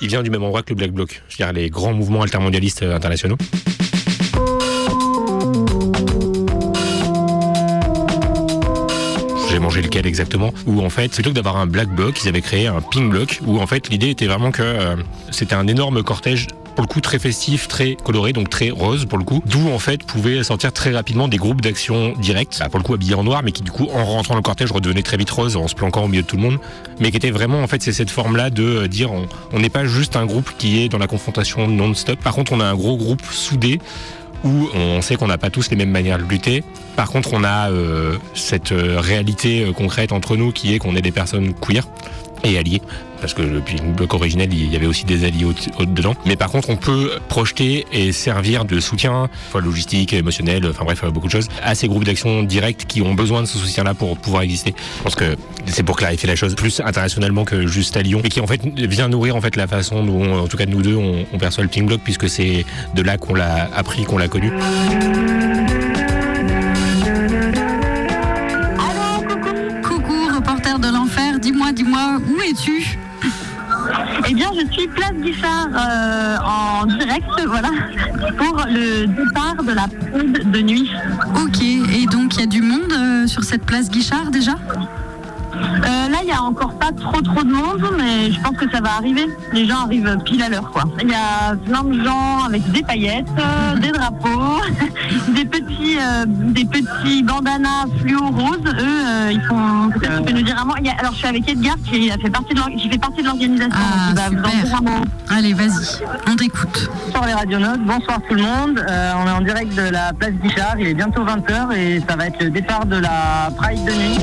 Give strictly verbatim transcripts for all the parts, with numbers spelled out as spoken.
il vient du même endroit que le Black Bloc, c'est-à-dire les grands mouvements altermondialistes internationaux. J'ai mangé lequel exactement, où en fait, plutôt que d'avoir un Black Bloc, ils avaient créé un Pink Bloc, où en fait l'idée était vraiment que euh, c'était un énorme cortège, pour le coup très festif, très coloré, donc très rose pour le coup, d'où en fait pouvaient sortir très rapidement des groupes d'action directs, bah, pour le coup habillés en noir, mais qui du coup en rentrant dans le cortège redevenaient très vite rose en se planquant au milieu de tout le monde, mais qui était vraiment en fait c'est cette forme-là de dire on, on n'est pas juste un groupe qui est dans la confrontation non-stop, par contre on a un gros groupe soudé, où on sait qu'on n'a pas tous les mêmes manières de lutter. Par contre, on a euh, cette euh, réalité euh, concrète entre nous qui est qu'on est des personnes queer et alliées. Parce que depuis le bloc originel, il y avait aussi des alliés au- au- dedans. Mais par contre, on peut projeter et servir de soutien, soit logistique, émotionnel, enfin bref, beaucoup de choses, à ces groupes d'action directs qui ont besoin de ce soutien-là pour pouvoir exister. Je pense que c'est pour clarifier la chose plus internationalement que juste à Lyon, et qui en fait vient nourrir en fait la façon dont, on, en tout cas nous deux, on, on perçoit le Pink Bloc, puisque c'est de là qu'on l'a appris, qu'on l'a connu. Allô, coucou. Coucou, reporter de l'enfer, dis-moi, dis-moi, où es-tu ? Eh bien, je suis place Guichard euh, en direct, voilà, pour le départ de la Pride de nuit. Ok, et donc il y a du monde euh, sur cette place Guichard déjà ? Euh, là, il n'y a encore pas trop trop de monde, mais je pense que ça va arriver. Les gens arrivent pile à l'heure, quoi. Il y a plein de gens avec des paillettes, euh, des drapeaux, des petits, euh, des petits bandanas fluo roses. Eux, euh, ils font. Peut-être tu peux nous dire un mot. Il y a- Alors, je suis avec Edgar qui a fait partie de l'or- qui fait partie de l'organisation. Ah, donc il va vous en dire un mot. Allez, vas-y, on t'écoute. Bonsoir les radionautes, bonsoir tout le monde. Euh, on est en direct de la place Guichard, il est bientôt vingt heures et ça va être le départ de la Pride de nuit.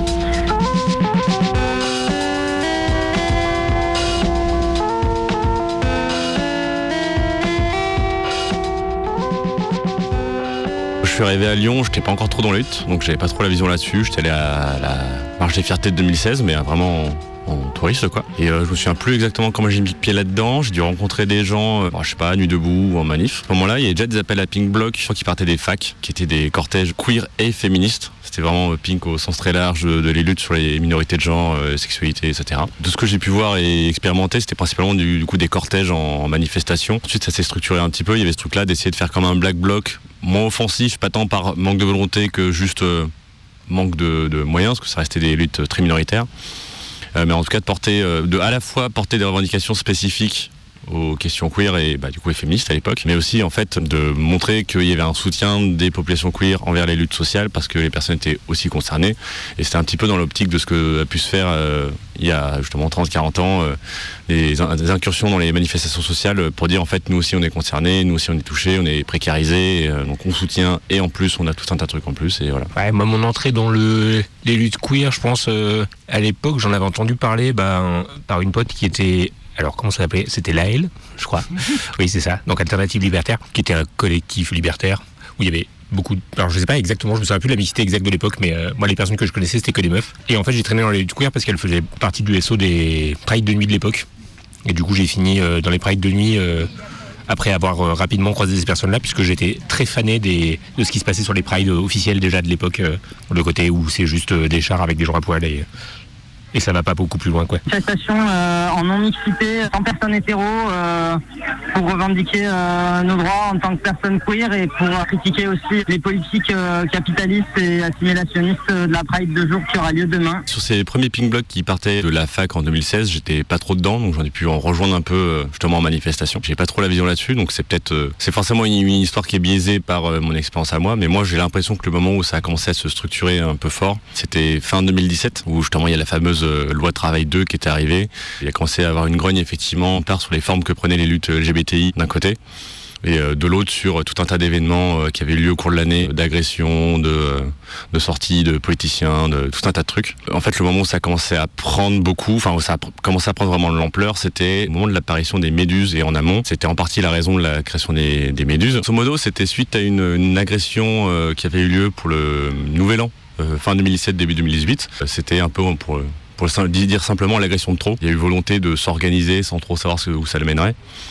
Je suis arrivé à Lyon, j'étais pas encore trop dans la lutte, donc j'avais pas trop la vision là-dessus. J'étais allé à la Marche des Fiertés de deux mille seize, mais vraiment en, en touriste quoi. Et euh, je me souviens plus exactement comment j'ai mis le pied là-dedans. J'ai dû rencontrer des gens, euh, je sais pas, à Nuit debout ou en manif. À ce moment-là, il y avait déjà des appels à Pink Bloc, je crois qu'ils partaient des facs, qui étaient des cortèges queer et féministes. C'était vraiment euh, Pink au sens très large de, de les luttes sur les minorités de genre, euh, sexualité, et cetera. De ce que j'ai pu voir et expérimenter, c'était principalement du, du coup des cortèges en, en manifestation. Ensuite, ça s'est structuré un petit peu. Il y avait ce truc-là d'essayer de faire comme un Black Bloc, moins offensif, pas tant par manque de volonté que juste euh, manque de, de moyens, parce que ça restait des luttes très minoritaires. Euh, mais en tout cas de porter, euh, de à la fois porter des revendications spécifiques aux questions queer et bah, du coup les féministes à l'époque, mais aussi en fait de montrer qu'il y avait un soutien des populations queer envers les luttes sociales parce que les personnes étaient aussi concernées, et c'était un petit peu dans l'optique de ce que a pu se faire euh, il y a justement trente à quarante ans, euh, des, des incursions dans les manifestations sociales pour dire en fait nous aussi on est concernés, nous aussi on est touchés, on est précarisés, euh, donc on soutient et en plus on a tout un tas de trucs en plus et voilà. Ouais, moi, mon entrée dans le, les luttes queer, je pense, euh, à l'époque, j'en avais entendu parler bah, par une pote qui était... Alors, comment ça s'appelait ? C'était l'A L, je crois. Oui, c'est ça. Donc, Alternative Libertaire, qui était un collectif libertaire où il y avait beaucoup de... Alors, je sais pas exactement, je me souviens plus de la mixité exacte de l'époque, mais euh, moi, les personnes que je connaissais, c'était que des meufs. Et en fait, j'ai traîné dans les luttes queer parce qu'elles faisaient partie du S O des Prides de nuit de l'époque. Et du coup, j'ai fini euh, dans les Prides de nuit... Euh, après avoir euh, rapidement croisé ces personnes-là, puisque j'étais très fané des, de ce qui se passait sur les prides officiels déjà de l'époque, euh, le côté où c'est juste euh, des chars avec des gens à poil et, et ça va pas beaucoup plus loin, quoi. Manifestation euh, en non-mixité, sans personne hétéro, euh, pour revendiquer euh, nos droits en tant que personne queer et pour critiquer aussi les politiques euh, capitalistes et assimilationnistes de la Pride de jour qui aura lieu demain. Sur ces premiers Pink Blocs qui partaient de la fac en deux mille seize, j'étais pas trop dedans, donc j'en ai pu en rejoindre un peu euh, justement en manifestation. J'ai pas trop la vision là-dessus, donc c'est peut-être, euh, c'est forcément une, une histoire qui est biaisée par euh, mon expérience à moi, mais moi j'ai l'impression que le moment où ça a commencé à se structurer un peu fort, c'était fin deux mille dix-sept, où justement il y a la fameuse euh, loi travail deux qui était arrivée. Il a commencé à avoir une grogne effectivement, part sur les formes que prenaient les luttes L G B T I d'un côté, et euh, de l'autre sur tout un tas d'événements euh, qui avaient lieu au cours de l'année, d'agressions, de, euh, de sorties de politiciens, de tout un tas de trucs. En fait, le moment où ça a commencé à prendre beaucoup, enfin où ça a pr- commencé à prendre vraiment de l'ampleur, c'était au moment de l'apparition des méduses, et en amont, c'était en partie la raison de la création des, des méduses. Grosso modo, c'était suite à une, une agression euh, qui avait eu lieu pour le Nouvel An, euh, fin deux mille dix-sept, début deux mille dix-huit. C'était un peu pour... Pour dire simplement l'agression de trop. Il y a eu volonté de s'organiser sans trop savoir où ça le mènerait.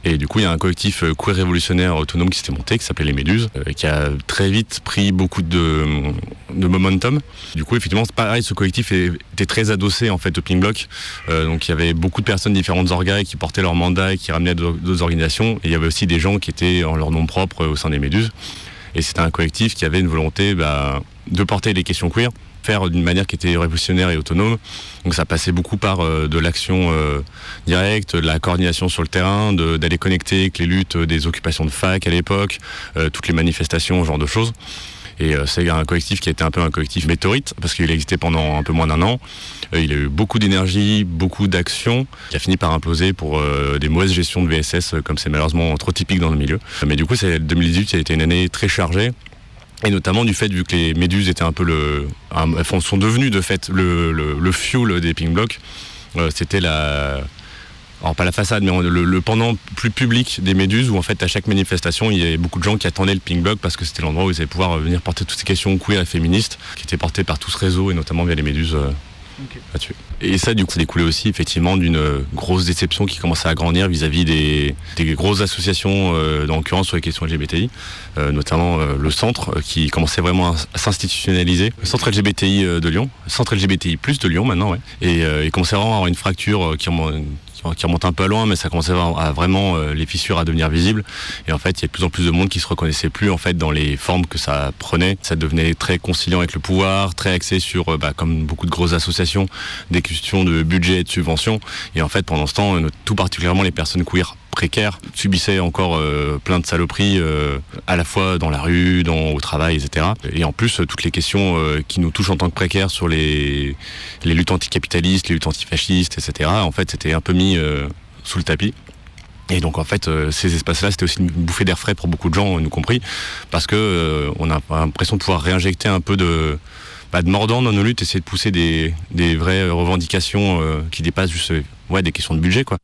Et du coup, il y a un collectif queer révolutionnaire autonome qui s'était monté, qui s'appelait les Méduses, euh, qui a très vite pris beaucoup de, de momentum. Du coup, effectivement, c'est pareil, ce collectif était très adossé en fait au Pink Bloc. Euh, donc il y avait beaucoup de personnes de différentes orgas qui portaient leur mandat et qui ramenaient d'autres organisations. Et il y avait aussi des gens qui étaient en leur nom propre au sein des Méduses. Et c'était un collectif qui avait une volonté bah, de porter les questions queer, faire d'une manière qui était révolutionnaire et autonome. Donc ça passait beaucoup par euh, de l'action euh, directe, de la coordination sur le terrain, de, d'aller connecter avec les luttes des occupations de fac à l'époque, euh, toutes les manifestations, ce genre de choses. Et euh, c'est un collectif qui a été un peu un collectif météorite, parce qu'il a existé pendant un peu moins d'un an. Euh, il a eu beaucoup d'énergie, beaucoup d'action, qui a fini par imploser pour euh, des mauvaises gestions de V S S, comme c'est malheureusement trop typique dans le milieu. Mais du coup, c'est, deux mille dix-huit, ça a été une année très chargée. Et notamment du fait, vu que les Méduses étaient un peu le, un, sont devenus de fait le, le, le fuel des Pink Blocs, euh, c'était la, alors pas la façade, mais le, le pendant plus public des Méduses, où en fait à chaque manifestation, il y avait beaucoup de gens qui attendaient le Pink Bloc parce que c'était l'endroit où ils allaient pouvoir venir porter toutes ces questions queer et féministes, qui étaient portées par tout ce réseau et notamment via les Méduses. Euh, Okay. Là-dessus. Et ça, du coup, ça découlait aussi effectivement d'une grosse déception qui commençait à grandir vis-à-vis des, des grosses associations, euh, en l'occurrence sur les questions L G B T I, euh, notamment euh, le Centre, euh, qui commençait vraiment à s'institutionnaliser. Le Centre L G B T I de Lyon, Centre L G B T I plus de Lyon maintenant, ouais. Et euh, il commençait vraiment à avoir une fracture qui remonte, qui remonte un peu à loin, mais ça commençait à vraiment euh, les fissures à devenir visibles. Et en fait, il y a de plus en plus de monde qui se reconnaissait plus en fait dans les formes que ça prenait. Ça devenait très conciliant avec le pouvoir, très axé sur, euh, bah, comme beaucoup de grosses associations, des questions de budget et de subventions. Et en fait, pendant ce temps, tout particulièrement les personnes queer précaires subissaient encore euh, plein de saloperies, euh, à la fois dans la rue, dans, au travail, et cetera. Et en plus, toutes les questions euh, qui nous touchent en tant que précaires sur les, les luttes anticapitalistes, les luttes antifascistes, et cetera. En fait, c'était un peu mis euh, sous le tapis. Et donc en fait, euh, ces espaces-là, c'était aussi une bouffée d'air frais pour beaucoup de gens, nous compris, parce que euh, on a l'impression de pouvoir réinjecter un peu de Bah, de mordant dans nos luttes, essayer de pousser des, des vraies revendications euh, qui dépassent juste euh, ouais, des questions de budget, quoi.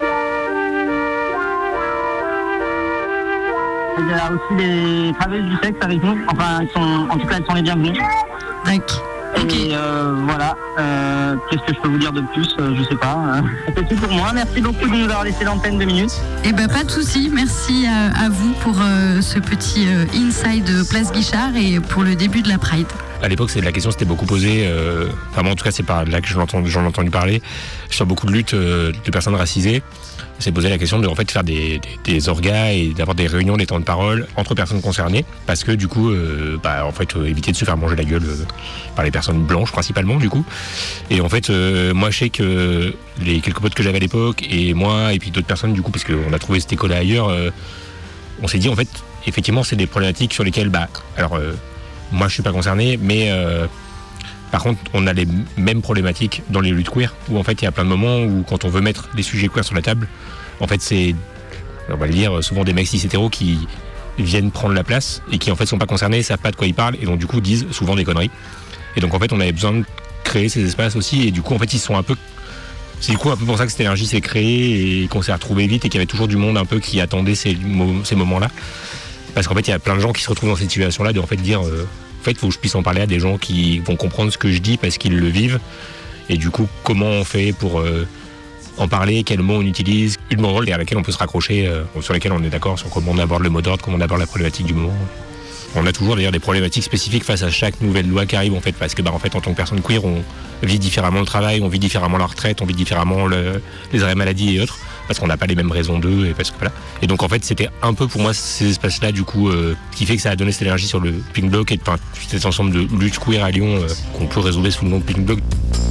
Il y a aussi des travailleuses du sexe avec nous, enfin elles sont, en tout cas elles sont les bienvenues. D'accord. Et euh, voilà, euh, qu'est-ce que je peux vous dire de plus, euh, je sais pas. Euh, c'est tout pour moi, merci beaucoup de nous avoir laissé l'antenne deux minutes. Eh ben pas de souci, merci à, à vous pour euh, ce petit euh, inside Place Guichard et pour le début de la Pride. À l'époque, c'est, la question s'était beaucoup posée, euh, enfin moi en tout cas c'est par là que j'en, entends, j'en ai entendu parler, sur beaucoup de luttes euh, de personnes racisées. C'est posé la question de en fait faire des, des, des orgas et d'avoir des réunions, des temps de parole entre personnes concernées, parce que du coup, euh, bah, en fait, euh, éviter de se faire manger la gueule euh, par les personnes blanches principalement du coup. Et en fait, euh, moi je sais que les quelques potes que j'avais à l'époque et moi et puis d'autres personnes du coup, parce qu'on a trouvé cette école ailleurs, euh, on s'est dit en fait, effectivement, c'est des problématiques sur lesquelles, bah, alors euh, moi je suis pas concerné, mais euh, par contre, on a les mêmes problématiques dans les luttes queer, où en fait, il y a plein de moments où, quand on veut mettre des sujets queer sur la table, en fait, c'est, on va le dire, souvent des mecs cis hétéros qui viennent prendre la place et qui, en fait, sont pas concernés, savent pas de quoi ils parlent et donc, du coup, disent souvent des conneries. Et donc, en fait, on avait besoin de créer ces espaces aussi et du coup, en fait, ils sont un peu... C'est du coup un peu pour ça que cette énergie s'est créée et qu'on s'est retrouvé vite et qu'il y avait toujours du monde un peu qui attendait ces, ces moments-là. Parce qu'en fait, il y a plein de gens qui se retrouvent dans cette situation-là de, en fait, dire... Euh, En fait, il faut que je puisse en parler à des gens qui vont comprendre ce que je dis parce qu'ils le vivent. Et du coup, comment on fait pour euh, en parler, quels mots on utilise, une morale à laquelle on peut se raccrocher, euh, sur laquelle on est d'accord sur comment on aborde le mot d'ordre, comment on aborde la problématique du moment. On a toujours d'ailleurs des problématiques spécifiques face à chaque nouvelle loi qui arrive en fait, parce que bah, en fait, en tant que personne queer, on vit différemment le travail, on vit différemment la retraite, on vit différemment le, les arrêts maladie et autres, parce qu'on n'a pas les mêmes raisons d'eux et parce que voilà. Et donc en fait, c'était un peu pour moi ces espaces-là du coup euh, qui fait que ça a donné cette énergie sur le Pink Bloc et enfin, cet ensemble de luttes queer à Lyon euh, qu'on peut résoudre sous le nom de Pink Bloc.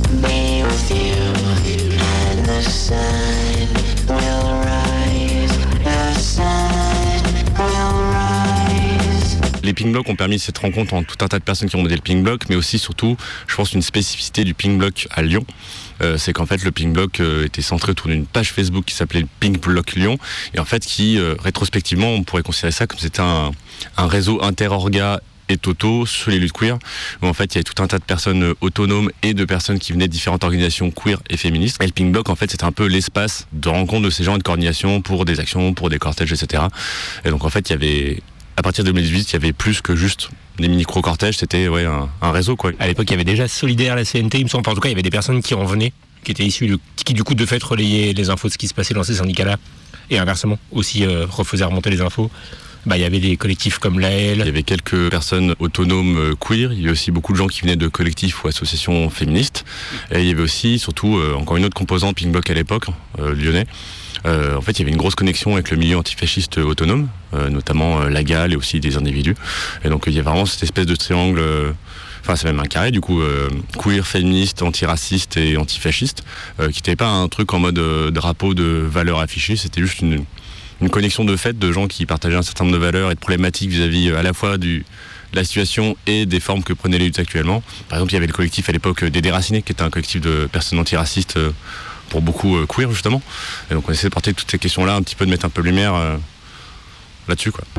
Les Pink Blocs ont permis cette rencontre entre tout un tas de personnes qui ont monté le Pink Bloc, mais aussi, surtout, je pense, une spécificité du Pink Bloc à Lyon. Euh, c'est qu'en fait, le Pink Bloc euh, était centré autour d'une page Facebook qui s'appelait le Pink Bloc Lyon, et en fait, qui, euh, rétrospectivement, on pourrait considérer ça comme c'était un, un réseau inter-orga et toto sur les luttes queer, où en fait, il y avait tout un tas de personnes autonomes et de personnes qui venaient de différentes organisations queer et féministes. Et le Pink Bloc, en fait, c'était un peu l'espace de rencontre de ces gens et de coordination pour des actions, pour des cortèges, et cetera. Et donc, en fait, il y avait... À partir de deux mille dix-huit, il y avait plus que juste des micro-cortèges, c'était ouais, un, un réseau, quoi. À l'époque, il y avait déjà Solidaire, la C N T, il me semble. Enfin, en tout cas, il y avait des personnes qui en venaient, qui étaient issues, de, qui du coup de fait relayaient les infos de ce qui se passait dans ces syndicats-là et inversement aussi euh, refaisait remonter les infos. Bah, il y avait des collectifs comme l'A L. Il y avait quelques personnes autonomes euh, queer, il y avait aussi beaucoup de gens qui venaient de collectifs ou associations féministes, et il y avait aussi, surtout, euh, encore une autre composante Pink Bloc à l'époque, euh, lyonnais. Euh, en fait, il y avait une grosse connexion avec le milieu antifasciste autonome, euh, notamment euh, la G A L et aussi des individus. Et donc, il y a vraiment cette espèce de triangle, euh, enfin, c'est même un carré, du coup, euh, queer, féministe, antiraciste et antifasciste, euh, qui n'était pas un truc en mode euh, drapeau de valeurs affichées, c'était juste une... une connexion de fait de gens qui partageaient un certain nombre de valeurs et de problématiques vis-à-vis à la fois du, de la situation et des formes que prenaient les luttes actuellement. Par exemple, il y avait le collectif à l'époque des Déracinés, qui était un collectif de personnes antiracistes pour beaucoup queer, justement. Et donc on essaie de porter toutes ces questions-là, un petit peu de mettre un peu de lumière euh, là-dessus, quoi.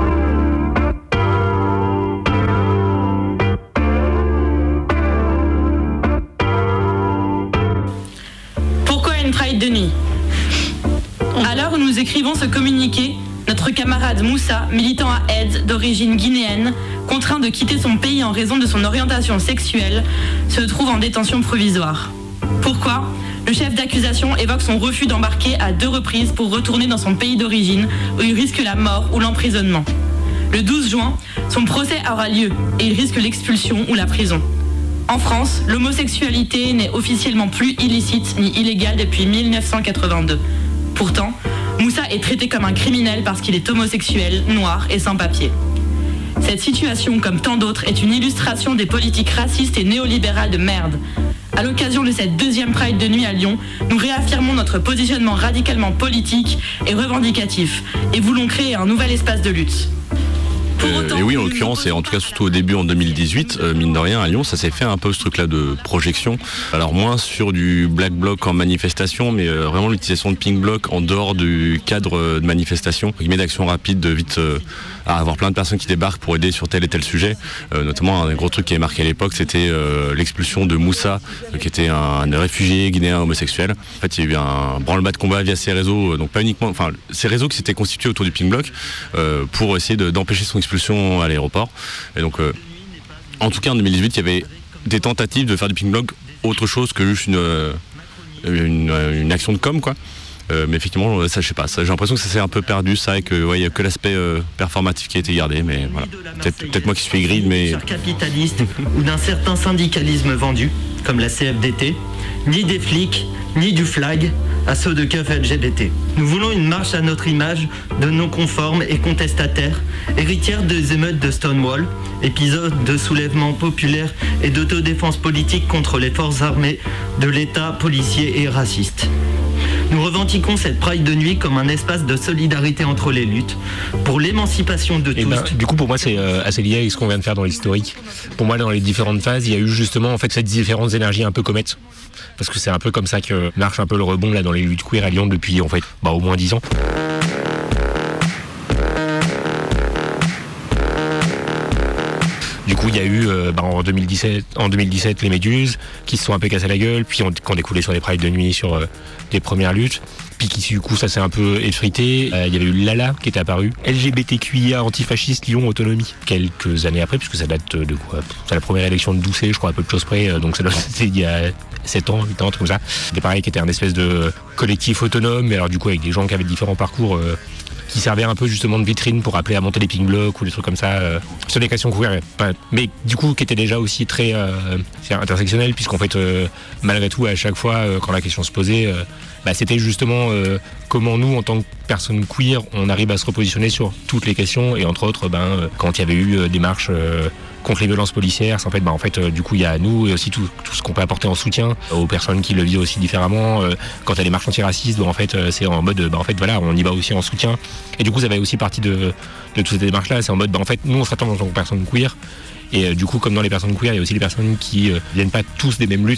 Pourquoi une Pride de nuit ? À l'heure où nous écrivons ce communiqué, notre camarade Moussa, militant à Aide d'origine guinéenne, contraint de quitter son pays en raison de son orientation sexuelle, se trouve en détention provisoire. Pourquoi ? Le chef d'accusation évoque son refus d'embarquer à deux reprises pour retourner dans son pays d'origine où il risque la mort ou l'emprisonnement. Le douze juin, son procès aura lieu et il risque l'expulsion ou la prison. En France, l'homosexualité n'est officiellement plus illicite ni illégale depuis mille neuf cent quatre-vingt-deux. Pourtant, Moussa est traité comme un criminel parce qu'il est homosexuel, noir et sans papier. Cette situation, comme tant d'autres, est une illustration des politiques racistes et néolibérales de merde. À l'occasion de cette deuxième Pride de nuit à Lyon, nous réaffirmons notre positionnement radicalement politique et revendicatif et voulons créer un nouvel espace de lutte. Euh, et oui, en l'occurrence, et en tout cas surtout au début en deux mille dix-huit, euh, mine de rien, à Lyon, ça s'est fait un peu ce truc-là de projection. Alors moins sur du Black Bloc en manifestation, mais euh, vraiment l'utilisation de Pink Bloc en dehors du cadre de manifestation, guillemets d'action rapide, de vite euh, à avoir plein de personnes qui débarquent pour aider sur tel et tel sujet. Euh, notamment un gros truc qui est marqué à l'époque, c'était euh, l'expulsion de Moussa, euh, qui était un, un réfugié guinéen homosexuel. En fait, il y a eu un branle-bas de combat via ces réseaux, euh, donc pas uniquement, enfin ces réseaux qui s'étaient constitués autour du Pink Bloc euh, pour essayer de, d'empêcher son expulsion à l'aéroport. Et donc, euh, en tout cas, en deux mille dix-huit, il y avait des tentatives de faire du Pink Bloc autre chose que juste une, euh, une, une action de com, quoi. Euh, mais effectivement, ça, je sais pas, ça, j'ai l'impression que ça s'est un peu perdu, ça, et que, ouais, il y a que l'aspect euh, performatif qui a été gardé, mais voilà. Peut-être, peut-être moi qui suis gris, mais... capitaliste ou d'un certain syndicalisme vendu, comme la C F D T, ni des flics, ni du flag, à ceux de keuf L G B T. Nous voulons une marche à notre image de non-conformes et contestataires, héritière des émeutes de Stonewall, épisode de soulèvement populaire et d'autodéfense politique contre les forces armées de l'État policier et raciste. Nous revendiquons cette Pride de nuit comme un espace de solidarité entre les luttes, pour l'émancipation de et tous. Ben, du coup, pour moi, c'est euh, assez lié avec ce qu'on vient de faire dans l'historique. Pour moi, dans les différentes phases, il y a eu justement en fait cette différentes énergies un peu comètes. Parce que c'est un peu comme ça que marche un peu le rebond là dans les luttes queer à Lyon depuis en fait bah, au moins dix ans. Du coup, il y a eu euh, bah, en, deux mille dix-sept, en deux mille dix-sept les Méduses qui se sont un peu cassés la gueule, puis on, qui ont découlé sur les prides de nuit, sur euh, des premières luttes, puis qui du coup ça s'est un peu effrité. Euh, il y avait eu Lala qui était apparu, L G B T Q I A antifasciste Lyon Autonomie, quelques années après, puisque ça date de quoi ? C'est la première élection de Doucet, je crois, à peu de choses près, donc ça doit c'était il y a sept ans, huit ans, un truc comme ça. C'était pareil, qui était un espèce de collectif autonome, mais alors du coup avec des gens qui avaient différents parcours. Euh, qui servait un peu justement de vitrine pour appeler à monter des Pink Blocs ou des trucs comme ça euh, sur des questions queer, mais du coup qui était déjà aussi très euh, intersectionnel, puisqu'en fait euh, malgré tout à chaque fois euh, quand la question se posait euh, bah, c'était justement euh, comment nous en tant que personnes queer on arrive à se repositionner sur toutes les questions, et entre autres ben, euh, quand il y avait eu euh, des marches euh, contre les violences policières, c'est en fait, bah, en fait euh, du coup il y a nous et aussi tout, tout ce qu'on peut apporter en soutien aux personnes qui le vivent aussi différemment. Euh, quand il y a des marches antiracistes, bah, en fait euh, c'est en mode bah, en fait voilà, on y va aussi en soutien, et du coup ça va aussi partie de, de toutes ces démarches là, c'est en mode bah, en fait nous on se rattend en tant que personnes queer. Et euh, du coup, comme dans les personnes queer, il y a aussi les personnes qui euh, viennent pas tous des mêmes luttes.